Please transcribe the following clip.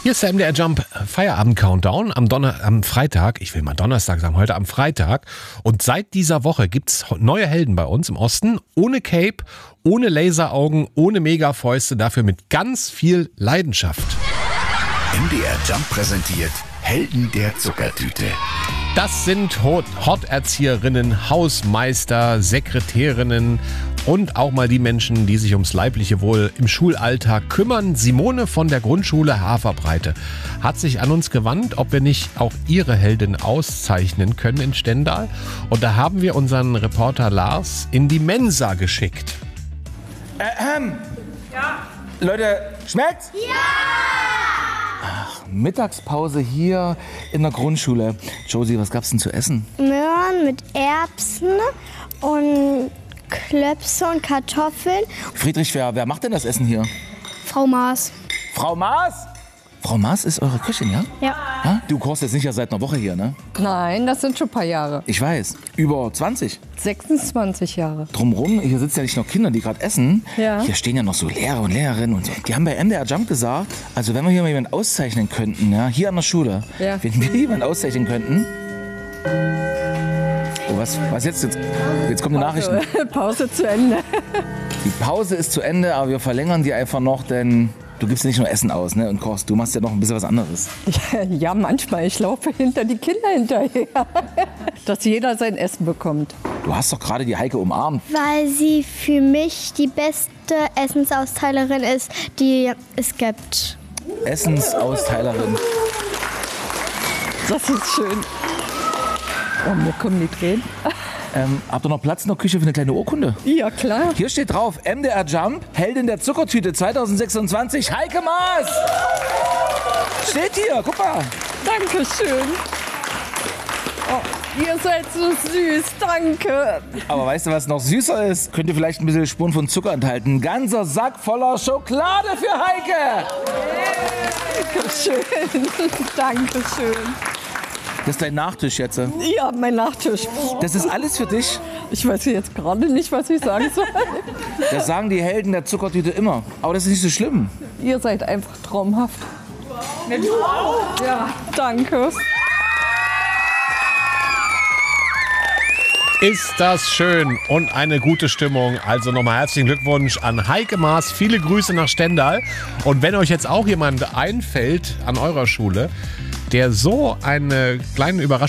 Hier ist der MDR Jump Feierabend-Countdown am Freitag. Ich will mal Donnerstag sagen, heute am Freitag. Und seit dieser Woche gibt's neue Helden bei uns im Osten. Ohne Cape, ohne Laseraugen, ohne Megafäuste, dafür mit ganz viel Leidenschaft. MDR Jump präsentiert Helden der Zuckertüte. Das sind Horterzieherinnen, Hausmeister, Sekretärinnen und auch mal die Menschen, die sich ums leibliche Wohl im Schulalltag kümmern. Simone von der Grundschule Haferbreite hat sich an uns gewandt, ob wir nicht auch ihre Heldin auszeichnen können in Stendal. Und da haben wir unseren Reporter Lars in die Mensa geschickt. Ja. Leute, schmeckt's? Ja! Ach, Mittagspause hier in der Grundschule. Josie, was gab's denn zu essen? Möhren mit Erbsen und Klöpse und Kartoffeln. Friedrich, wer macht denn das Essen hier? Frau Maas. Frau Maas? Frau Maas ist eure Köchin, ja? Ja. Du kochst jetzt nicht ja seit einer Woche hier, ne? Nein, das sind schon ein paar Jahre. Ich weiß. Über 20. 26 Jahre. Drumherum, hier sitzen ja nicht nur Kinder, die gerade essen. Ja. Hier stehen ja noch so Lehrer und Lehrerinnen und so. Die haben bei MDR Jump gesagt, also wenn wir hier mal jemanden auszeichnen könnten, ja, hier an der Schule, Ja. wenn wir jemanden auszeichnen könnten. Oh, was jetzt? Jetzt kommen die Nachrichten. Pause zu Ende. Die Pause ist zu Ende, aber wir verlängern die einfach noch, denn du gibst ja nicht nur Essen aus, ne, und kochst. Du machst ja noch ein bisschen was anderes. Ja, manchmal. Ich laufe hinter die Kinder hinterher. Dass jeder sein Essen bekommt. Du hast doch gerade die Heike umarmt. Weil sie für mich die beste Essensausteilerin ist, die es gibt. Essensausteilerin. Das ist schön. Oh, mir kommen die Tränen. Habt ihr noch Platz in der Küche für eine kleine Urkunde? Ja, klar. Hier steht drauf, MDR Jump, Heldin der Zuckertüte 2026, Heike Maas. Steht hier, guck mal. Dankeschön. Oh, ihr seid so süß, danke. Aber weißt du, was noch süßer ist? Könnte vielleicht ein bisschen Spuren von Zucker enthalten. Ein ganzer Sack voller Schokolade für Heike. Dankeschön. Dankeschön. Das ist dein Nachtisch jetzt. Ja, mein Nachtisch. Das ist alles für dich. Ich weiß jetzt gerade nicht, was ich sagen soll. Das sagen die Helden der Zuckertüte immer. Aber das ist nicht so schlimm. Ihr seid einfach traumhaft. Ja, danke. Ist das schön und eine gute Stimmung. Also nochmal herzlichen Glückwunsch an Heike Maas. Viele Grüße nach Stendal. Und wenn euch jetzt auch jemand einfällt an eurer Schule, der so eine kleine Überraschung